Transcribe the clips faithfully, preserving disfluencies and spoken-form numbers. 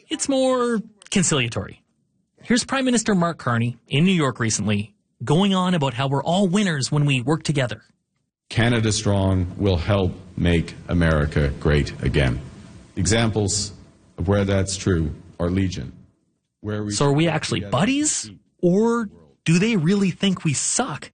it's more conciliatory. Here's Prime Minister Mark Carney in New York recently going on about how we're all winners when we work together. Canada Strong will help make America great again. Examples of where that's true are legion. Where we so are we actually buddies? Or do they really think we suck?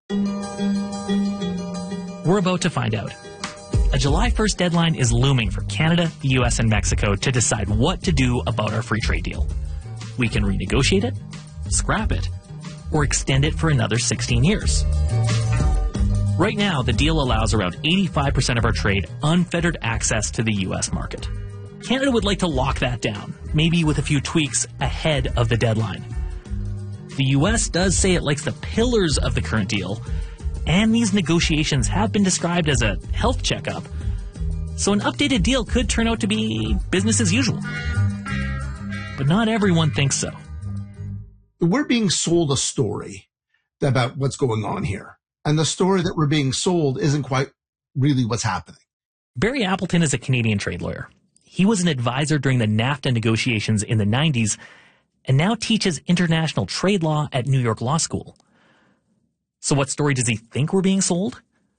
We're about to find out. A July first deadline is looming for Canada, the U S, and Mexico to decide what to do about our free trade deal. We can renegotiate it, scrap it, or extend it for another sixteen years. Right now, the deal allows around eighty-five percent of our trade unfettered access to the U S market. Canada would like to lock that down, maybe with a few tweaks ahead of the deadline. The U S does say it likes the pillars of the current deal, and these negotiations have been described as a health checkup, so an updated deal could turn out to be business as usual. But not everyone thinks so. We're being sold a story about what's going on here. And the story that we're being sold isn't quite really what's happening. Barry Appleton is a Canadian trade lawyer. He was an advisor during the NAFTA negotiations in the nineties and now teaches international trade law at New York Law School. So what story does he think we're being sold?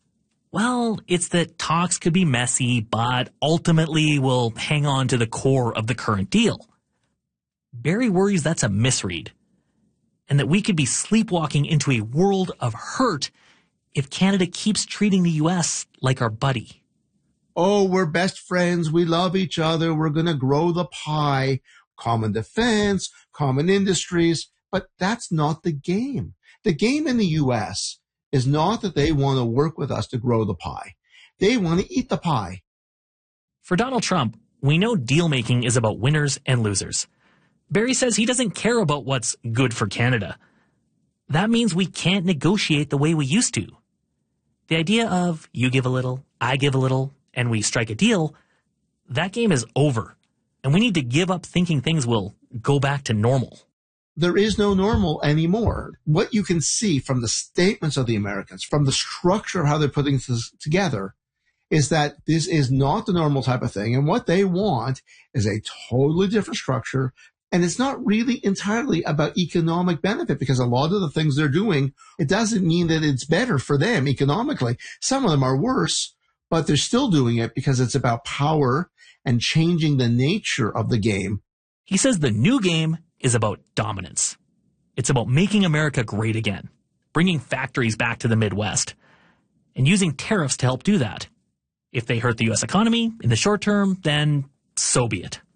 Well, it's that talks could be messy, but ultimately will hang on to the core of the current deal. Barry worries that's a misread, and that we could be sleepwalking into a world of hurt if Canada keeps treating the U S like our buddy. Oh, we're best friends. We love each other. We're going to grow the pie. Common defense, common industries. But that's not the game. The game in the U S is not that they want to work with us to grow the pie. They want to eat the pie. For Donald Trump, we know deal-making is about winners and losers. Barry says he doesn't care about what's good for Canada. That means we can't negotiate the way we used to. The idea of you give a little, I give a little, and we strike a deal, that game is over. And we need to give up thinking things will go back to normal. There is no normal anymore. What you can see from the statements of the Americans, from the structure of how they're putting this together, is that this is not the normal type of thing. And what they want is a totally different structure. And it's not really entirely about economic benefit, because a lot of the things they're doing, it doesn't mean that it's better for them economically. Some of them are worse, but they're still doing it because it's about power and changing the nature of the game. He says the new game is about dominance. It's about making America great again, bringing factories back to the Midwest, and using tariffs to help do that. If they hurt the U S economy in the short term, then so be it.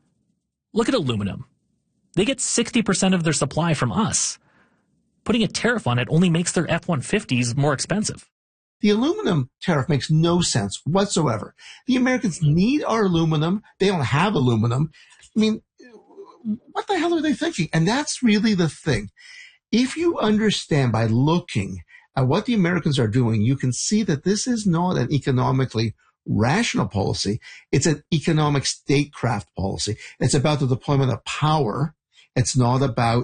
Look at aluminum. They get sixty percent of their supply from us. Putting a tariff on it only makes their F one fifties more expensive. The aluminum tariff makes no sense whatsoever. The Americans need our aluminum. They don't have aluminum. I mean, what the hell are they thinking? And that's really the thing. If you understand by looking at what the Americans are doing, you can see that this is not an economically rational policy. It's an economic statecraft policy. It's about the deployment of power. It's not about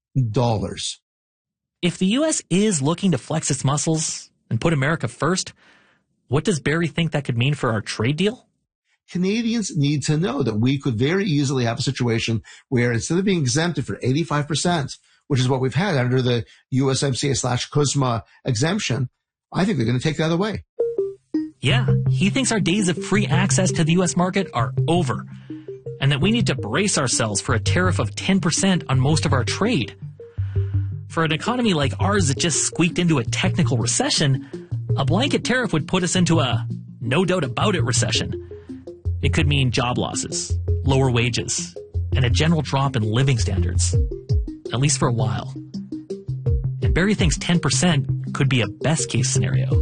dollars. If the U S is looking to flex its muscles and put America first, what does Barry think that could mean for our trade deal? Canadians need to know that we could very easily have a situation where instead of being exempted for eighty-five percent, which is what we've had under the U S M C A slash CUSMA exemption, I think they're going to take that away. Yeah, he thinks our days of free access to the U S market are over, and that we need to brace ourselves for a tariff of ten percent on most of our trade. For an economy like ours that just squeaked into a technical recession, a blanket tariff would put us into a no doubt about it recession. It could mean job losses, lower wages, and a general drop in living standards, at least for a while. And Barry thinks ten percent could be a best-case scenario.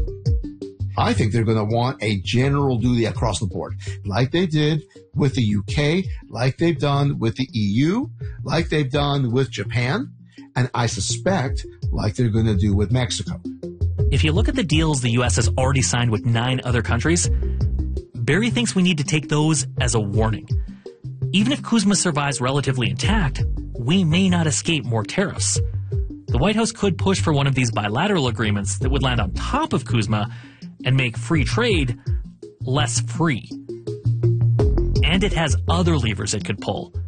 I think they're going to want a general duty across the board, like they did with the U K, like they've done with the E U, like they've done with Japan, and I suspect like they're going to do with Mexico. If you look at the deals the U S has already signed with nine other countries, Barry thinks we need to take those as a warning. Even if CUSMA survives relatively intact, we may not escape more tariffs. The White House could push for one of these bilateral agreements that would land on top of CUSMA and make free trade less free. And it has other levers it could pull.